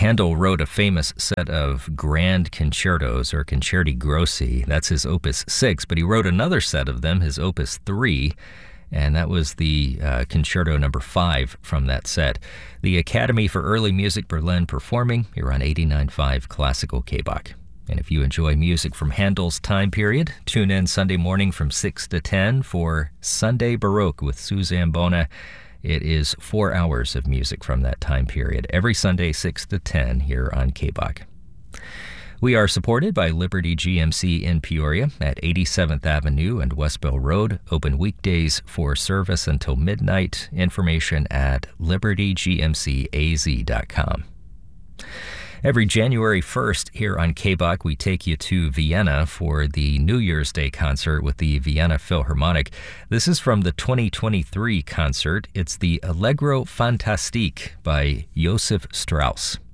Handel wrote a famous set of grand concertos, or concerti grossi. That's his Opus 6, but he wrote another set of them, his Opus 3, and that was the Concerto number 5 from that set. The Academy for Early Music Berlin performing here on 89.5 Classical KBach. And if you enjoy music from Handel's time period, tune in Sunday morning from 6 to 10 for Sunday Baroque with Suzanne Bona. It is 4 hours of music from that time period, every Sunday 6 to 10 here on KBach. We are supported by Liberty GMC in Peoria at 87th Avenue and West Bell Road. Open weekdays for service until midnight. Information at libertygmcaz.com. Every January 1st here on KBach, we take you to Vienna for the New Year's Day concert with the Vienna Philharmonic. This is from the 2023 concert. It's the Allegro Fantastique by Joseph Strauss.